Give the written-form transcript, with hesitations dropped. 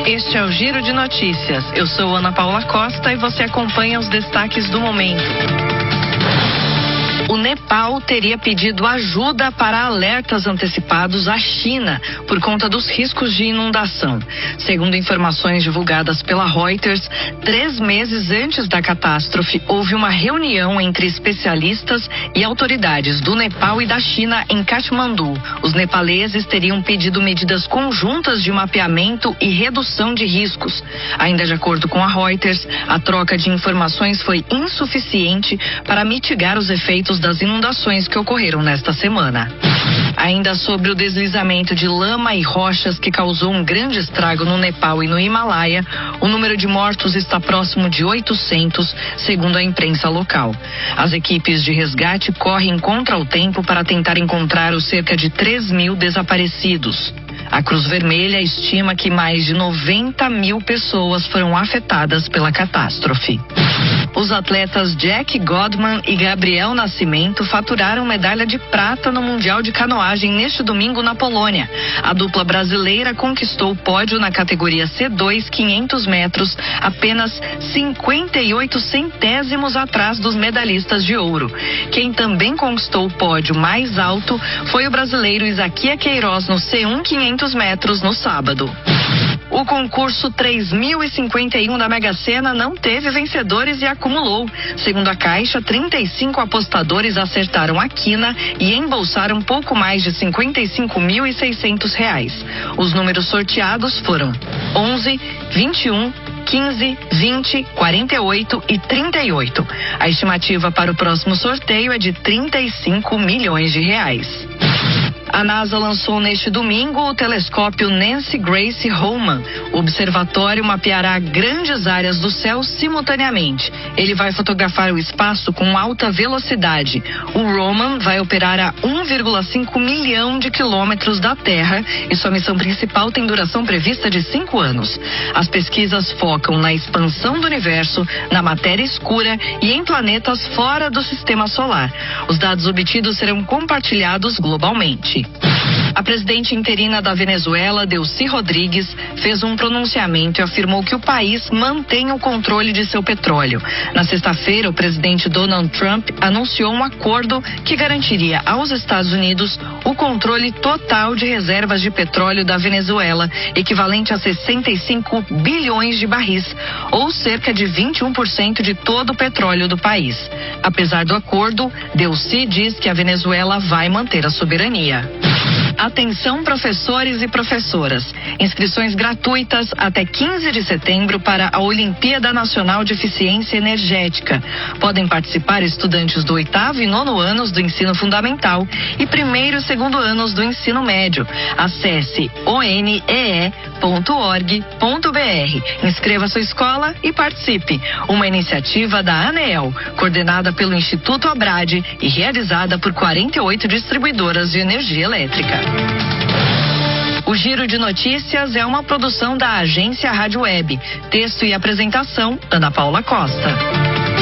Este é o Giro de Notícias. Eu sou Ana Paula Costa e você acompanha os destaques do momento. O Nepal teria pedido ajuda para alertas antecipados à China por conta dos riscos de inundação. Segundo informações divulgadas pela Reuters, 3 meses antes da catástrofe, houve uma reunião entre especialistas e autoridades do Nepal e da China em Katmandu. Os nepaleses teriam pedido medidas conjuntas de mapeamento e redução de riscos. Ainda de acordo com a Reuters, a troca de informações foi insuficiente para mitigar os efeitos das inundações que ocorreram nesta semana. Ainda sobre o deslizamento de lama e rochas que causou um grande estrago no Nepal e no Himalaia, o número de mortos está próximo de 800, segundo a imprensa local. As equipes de resgate correm contra o tempo para tentar encontrar os cerca de 3.000 desaparecidos. A Cruz Vermelha estima que mais de 90 mil pessoas foram afetadas pela catástrofe. Os atletas Jack Godman e Gabriel Nascimento faturaram medalha de prata no Mundial de Canoagem neste domingo na Polônia. A dupla brasileira conquistou o pódio na categoria C2 500 metros, apenas 58 centésimos atrás dos medalhistas de ouro. Quem também conquistou o pódio mais alto foi o brasileiro Isaquia Queiroz no C1 500 metros no sábado. O concurso 3051 da Mega Sena não teve vencedores e acumulou. Segundo a Caixa, 35 apostadores acertaram a quina e embolsaram pouco mais de R$ 55.600. Os números sorteados foram 11, 21, 15, 20, 48 e 38. A estimativa para o próximo sorteio é de 35 milhões de reais. A NASA lançou neste domingo o telescópio Nancy Grace Roman. O observatório mapeará grandes áreas do céu simultaneamente. Ele vai fotografar o espaço com alta velocidade. O Roman vai operar a 1,5 milhão de quilômetros da Terra e sua missão principal tem duração prevista de 5 anos. As pesquisas focam na expansão do universo, na matéria escura e em planetas fora do sistema solar. Os dados obtidos serão compartilhados globalmente. A presidente interina da Venezuela, Delcy Rodrigues, fez um pronunciamento e afirmou que o país mantém o controle de seu petróleo. Na sexta-feira, o presidente Donald Trump anunciou um acordo que garantiria aos Estados Unidos o controle total de reservas de petróleo da Venezuela, equivalente a 65 bilhões de barris, ou cerca de 21% de todo o petróleo do país. Apesar do acordo, Delcy diz que a Venezuela vai manter a soberania. Atenção, professores e professoras. Inscrições gratuitas até 15 de setembro para a Olimpíada Nacional de Eficiência Energética. Podem participar estudantes do 8º e 9º anos do ensino fundamental e 1º e 2º anos do ensino médio. Acesse onee.org.br. Inscreva sua escola e participe. Uma iniciativa da ANEEL, coordenada pelo Instituto Abrade e realizada por 48 distribuidoras de energia elétrica. O Giro de Notícias é uma produção da agência Rádio Web. Texto e apresentação, Ana Paula Costa.